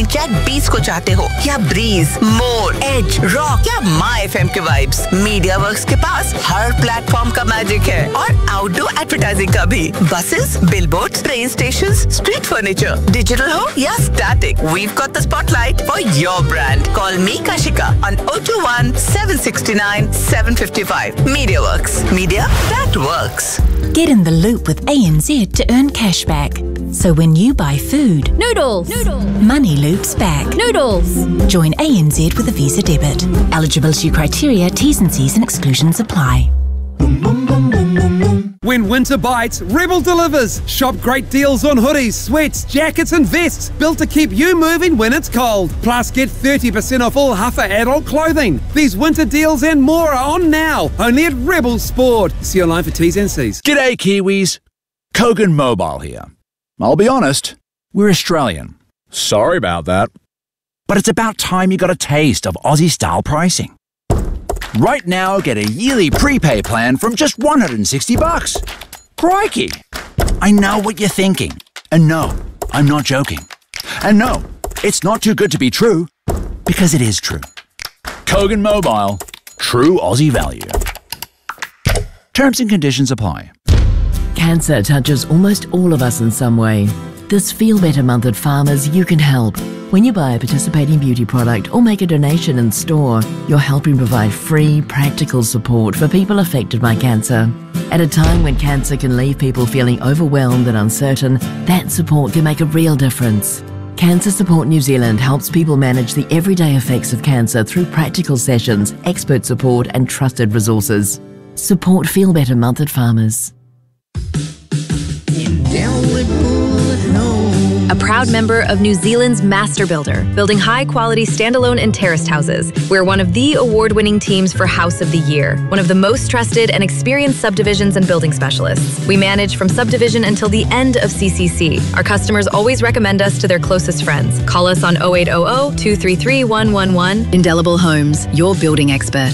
Jet 20 को चाहते हो या ब्रीज, मोर, एज, रॉक या माय एफएम के वाइब्स, मीडिया वर्क्स के पास हर प्लेटफॉर्म का मैजिक है और आउटडोर एडवर्टाइजिंग का भी। Buses, billboards, train stations, street furniture, digital हो या static, we've got the spotlight for your brand. Call me Kashika on 021 769 755. MediaWorks. Media that works. Get in the loop with ANZ to earn cashback. So when you buy food, Noodles. money loops back. Noodles. Join ANZ with a Visa debit. Eligibility criteria, T's and C's and exclusions apply. When winter bites, Rebel delivers. Shop great deals on hoodies, sweats, jackets and vests built to keep you moving when it's cold. Plus, get 30% off all Huffer adult clothing. These winter deals and more are on now, only at Rebel Sport. See online for T's and C's. G'day Kiwis, Kogan Mobile here. I'll be honest, we're Australian. Sorry about that. But it's about time you got a taste of Aussie-style pricing. Right now, get a yearly prepay plan from just $160. Crikey! I know what you're thinking. And no, I'm not joking. And no, it's not too good to be true, because it is true. Kogan Mobile, true Aussie value. Terms and conditions apply. Cancer touches almost all of us in some way. This Feel Better Month at Farmers, you can help. When you buy a participating beauty product or make a donation in store, you're helping provide free, practical support for people affected by cancer. At a time when cancer can leave people feeling overwhelmed and uncertain, that support can make a real difference. Cancer Support New Zealand helps people manage the everyday effects of cancer through practical sessions, expert support and trusted resources. Support Feel Better Month at Farmers. A proud member of New Zealand's Master Builder, building high-quality standalone and terraced houses. We're one of the award-winning teams for House of the Year, one of the most trusted and experienced subdivisions and building specialists. We manage from subdivision until the end of CCC. Our customers always recommend us to their closest friends. Call us on 0800 233 111. Indelible Homes, your building expert.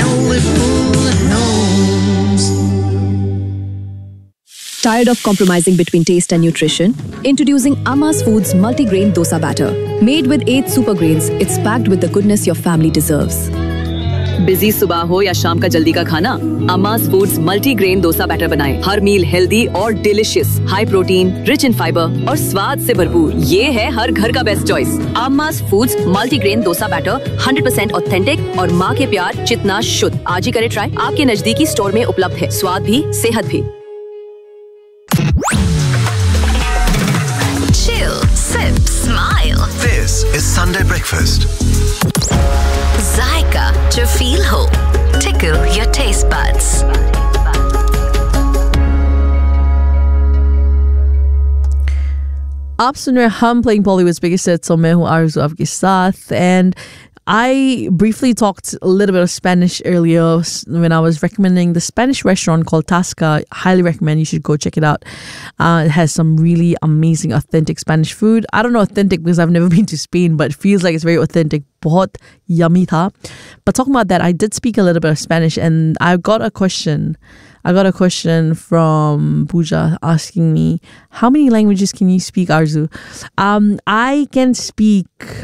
Tired of compromising between taste and nutrition? Introducing Amma's Foods Multigrain Dosa Batter. Made with 8 super grains, it's packed with the goodness your family deserves. Busy सुबह हो या शाम का जल्दी का खाना, अम्मा's foods multigrain dosa batter बनाएं। हर मील healthy और delicious, high protein, rich in fibre और स्वाद से भरपूर। ये है हर घर का best choice. अम्मा's foods multigrain dosa batter 100% authentic और माँ के प्यार जितना शुद्ध। आज ही करें ट्राई। आपके नजदीकी स्टोर में उपलब्ध है। स्वाद भी, सेहत भी। Chill, sip, smile. This is Sunday Breakfast. Zyka to feel hope. Tickle your taste buds. आप सुन रहे हम Playing Bollywood's Biggest Hits और मैं हूँ आरज़ू आपके साथ and I briefly talked a little bit of Spanish earlier when I was recommending the Spanish restaurant called Tasca. Highly recommend you should go check it out. It has some really amazing authentic Spanish food. I don't know authentic because I've never been to Spain, but it feels like it's very authentic. Bahut yummy tha. But talking about that, I did speak a little bit of Spanish and I got a question. From Pooja asking me, how many languages can you speak, Arzu? I can speak...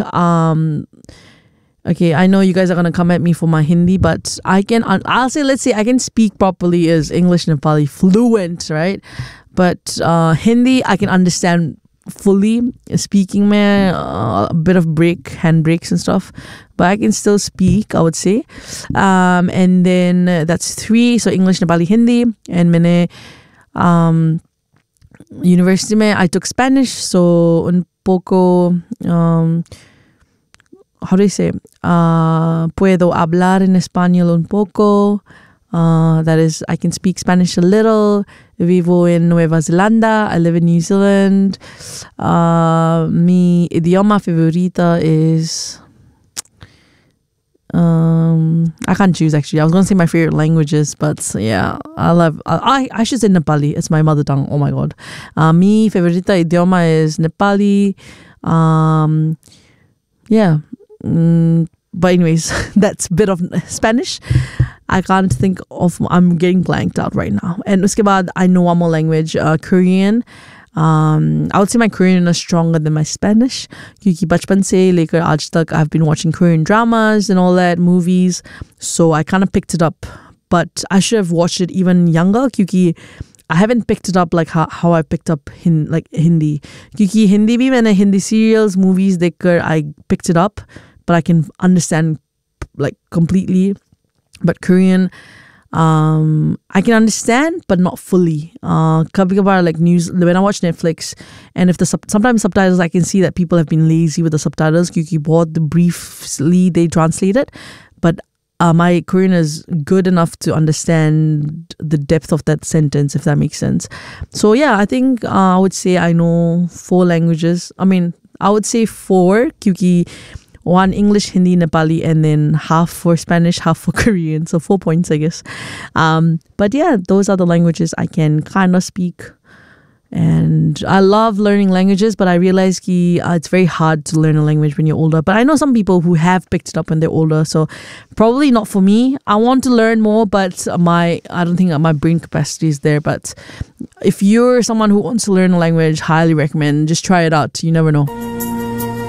Okay, I know you guys are going to come at me for my Hindi, but I'll say, let's say I can speak properly as English, Nepali, fluent, right? But Hindi, I can understand fully. Speaking, a bit of hand breaks and stuff. But I can still speak, I would say. And then that's 3. So English, Nepali, Hindi. And university, I took Spanish. So un poco... how do you say? Puedo hablar en español un poco. That is, I can speak Spanish a little. Vivo en Nueva Zelanda. I live in New Zealand. Mi idioma favorita is... I can't choose actually. I was going to say my favorite languages, but yeah, I should say Nepali. It's my mother tongue. Oh my God. Mi favorita idioma is Nepali. Yeah. But anyways, that's a bit of Spanish. I can't think of, I'm getting blanked out right now. And uske baad, I know one more language, Korean. I would say my Korean is stronger than my Spanish. क्योंकि बचपन से लेकर आज तक I've been watching Korean dramas and all that, movies. So I kind of picked it up. But I should have watched it even younger क्योंकि I haven't picked it up like how I picked up Hindi. क्योंकि Hindi भी मैंने Hindi serials, movies देखकर I picked it up. But I can understand like completely. But Korean, I can understand, but not fully. Kabhi-kabhar, like news, when I watch Netflix, and if sometimes subtitles, I can see that people have been lazy with the subtitles, क्योंकि बहुत briefly they translate it. But my Korean is good enough to understand the depth of that sentence, if that makes sense. So yeah, I think I would say I know 4 languages. I mean, I would say 4, क्योंकि 1 English, Hindi, Nepali, and then half for Spanish, half for Korean. So 4 points, I guess. But yeah, those are the languages I can kind of speak. And I love learning languages, but I realize it's very hard to learn a language when you're older. But I know some people who have picked it up when they're older, so probably not for me. I want to learn more, but I don't think my brain capacity is there. But if you're someone who wants to learn a language, highly recommend. Just try it out. You never know.